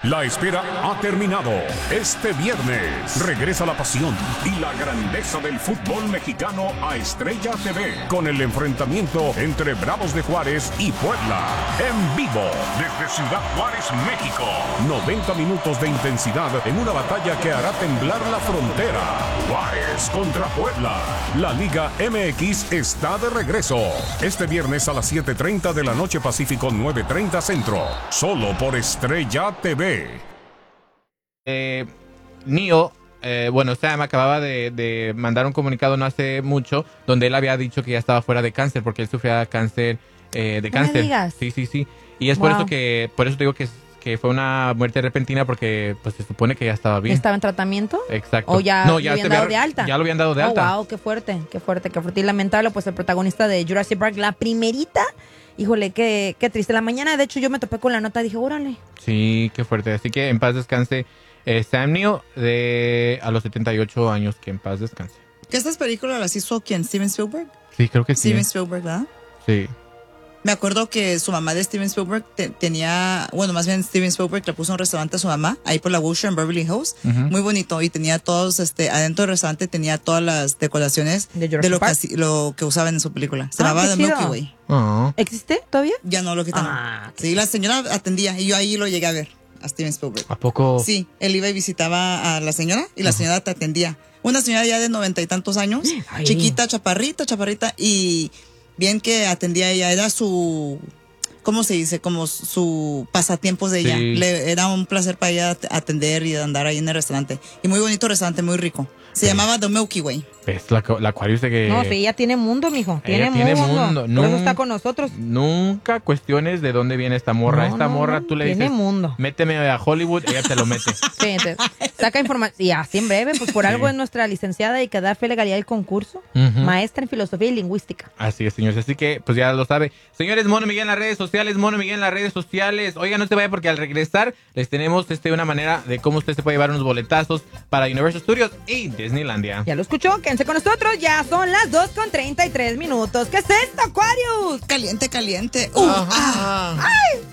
La espera ha terminado. Este viernes regresa la pasión y la grandeza del fútbol mexicano a Estrella TV con el enfrentamiento entre Bravos de Juárez y Puebla. En vivo desde Ciudad Juárez, México. 90 minutos de intensidad en una batalla que hará temblar la frontera. Juárez contra Puebla. La Liga MX está de regreso. Este viernes a las 7:30 de la noche Pacífico, 9:30 Centro. Solo por Estrella TV. Neo, Sam acababa de mandar un comunicado no hace mucho donde él había dicho que ya estaba fuera de cáncer porque él sufría cáncer de cáncer. me digas. Sí. Y es por eso te digo que fue una muerte repentina porque pues se supone que ya estaba bien. ¿Estaba en tratamiento? Exacto. ¿O ya no, lo habían dado de alta? Ya lo habían dado de alta. Wow, qué fuerte. Y lamentable, pues el protagonista de Jurassic Park, la primerita. Híjole, qué triste. La mañana, de hecho, yo me topé con la nota y dije, órale. Sí, qué fuerte. Así que en paz descanse Sam Neill a los 78 años. Que en paz descanse. ¿Que estas películas las hizo quién? ¿Steven Spielberg? Sí, creo que sí. Steven Spielberg, ¿verdad? Sí. Me acuerdo que su mamá de Steven Spielberg tenía, más bien Steven Spielberg le puso un restaurante a su mamá, ahí por la Wilshire en Beverly Hills, muy bonito, y tenía todos, adentro del restaurante tenía todas las decoraciones de lo que usaban en su película. Se llamaba The Milky Way. ¿Existe todavía? Ya no, lo quitaron. Sí, la señora atendía, y yo ahí lo llegué a ver, a Steven Spielberg. ¿A poco? Sí, él iba y visitaba a la señora, y la señora te atendía. Una señora ya de 90 y tantos años, chiquita, chaparrita, y bien que atendía ella, era su, ¿cómo se dice? Como su pasatiempos de ella. Era un placer para ella atender y andar ahí en el restaurante. Y muy bonito restaurante, muy rico. Se llamaba The Milky Way. ¿Ves la Aquarius de que...? No, sí, ella tiene mundo, mijo. Tiene mundo. Por eso está con nosotros. Nunca cuestiones de dónde viene esta morra. Morra, tú le dices... Tiene mundo. Méteme a Hollywood, ella te lo mete. Sí, saca información. Y así en breve, pues por algo es nuestra licenciada y que da fe, legalidad del concurso. Maestra en filosofía y lingüística. Así es, señores. Así que, pues ya lo sabe. Señores, Mono Miguel en las redes sociales. Oigan, no se vaya porque al regresar les tenemos una manera de cómo usted se puede llevar unos boletazos para Universal Studios y Disneylandia. Ya lo escuchó, quédense con nosotros. Ya son las 2:33. ¿Qué es esto, Aquarius? Caliente. ¡Ay!